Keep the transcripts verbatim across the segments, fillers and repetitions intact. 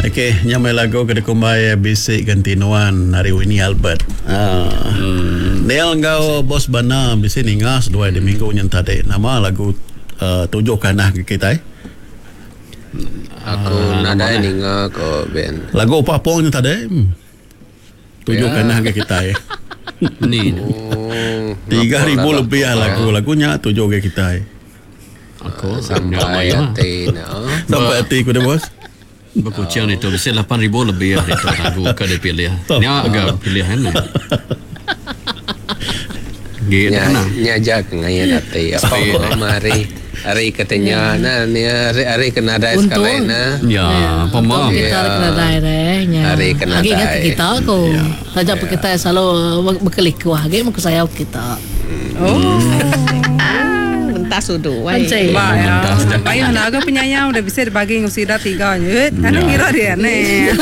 Okey, nyamai lagu kada kumbai bisik gantinuan hari Winnie Albert. Ah. Hmm. Neil ngau bos bana bisik ningas dua di minggu nyen tadi. Nama lagu uh, tujuh kanah ke kita eh. Aku uh, nadai ninga ko ben. Lagu apa pun nyen tadi? Hmm. Tujuh ya. Kanah ke kita eh. Ni. Oh, Tiga ribu lebih lah lagu lagunya tujuh ke kita eh. Aku sampai hati na. Sampai hati ku dah bos. Berkucing oh. Itu bisa lapan ribu lebih ya itu lagu ke dia pilih. Ni agak pilihan ni. Gitu na. Nah. Nya jak ngayan hati apa mari hari katanya na ni hari hari kena dai sekali na. Ya, pemah. Kita kena dai deh. Hari kena dai. Lagi kita ko. Saja kita selalu berkelik wah ge mak saya kita. Oh. Mentas sudu. Pancai. Payah naga penyayang udah bisa dibagi ngusida tiga nyut. Anu kira dia ne.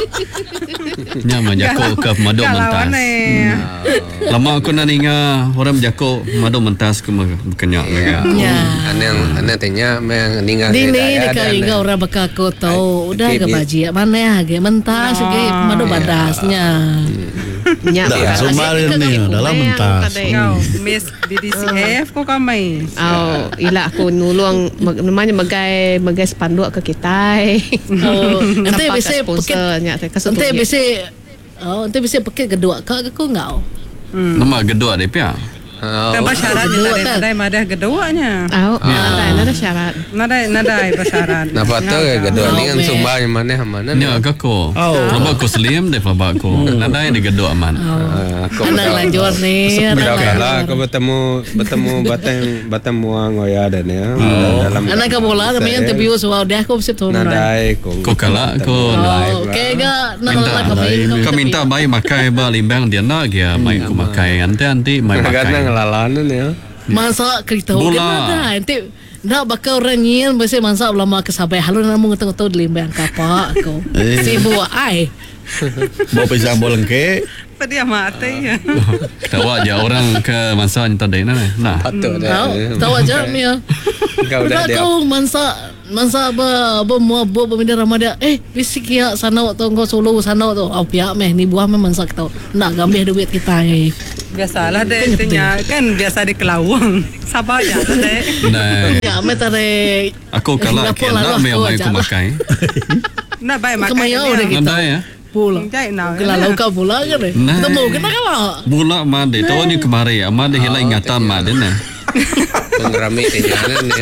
Nya menjako ke madu mentas. Lama aku nak ninga orang menjako madu mentas ke kenyak. Ya. Anang anang tanya meng ninga Dini dekat inga orang bakal ko tahu udah ke baji mana ge mentas ge madu badasnya. Nya sumar ni dalam mentas. Kau Miss B D C F ko kamai. Oh, ila aku nulung namanya megai megai spanduk ke kita. Oh, nanti bisa sponsornya kasut. Nanti bisa oh, nanti bisa pakai kedua kak aku ngau. Nama kedua dia pia. Tanpa syaratnya nadai madah keduanya. Oh, nadai nadai syarat. Nadai nadai bersyarat. Napa tu kedua ni kan sumbang mana mana. Ni agak ko. Nampak ko selim deh babak ko. Nadai di kedua man. Anak lanjut ni. Bila kala aku bertemu bertemu batang batang muang oya dan ya. Anak kamu lah kami interview soal dia aku mesti tahu. Nadai ko. Ko kala ko. Okey ga nak nak kami. Kau minta bayi makai ba limbang dia nak ya mai ko makai ante anti mai makai. Lalanan ya. Masa kita gimana? Nanti nak bakal orang nyian mesti masa lama kesabai halu namu ngotong-ngotong di limbang kapal aku. Si buah ai. Bawa pisang bolong ke. Pedia mati ya. Tahu aja orang ke masa nyata deh nah. Nah. Patut dah. Tahu aja mi ya. Kau dah dia. Kau mansa mansa ba ba mua buah pemindah ramadan. Eh bisik ya sana waktu kau solo sana tu. Au pihak meh ni buah meh mansa kita. Nak gambil duit kita eh. Biasalah deh tanya kan biasa di Kelawang. Sabar aja deh. Nah. Ya meh tare. Aku kalah kena me mai aku makai. Nah baik makan. Kemaya udah kita. Nadai ya. Pula. Kelalau kau pula kan eh. Temu kena kau. Bula made tahu ni kemari. Made hilang ingatan made nah. Pengrami kenyanan ya.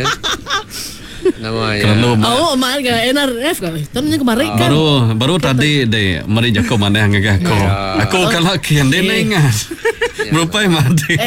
Namanya. Oh, mal ga N R F ka. Tannya kemarin kan. Baru baru tadi deh mari jako mana ngagah ko. Aku kalah kian dia ingat. Merupai made.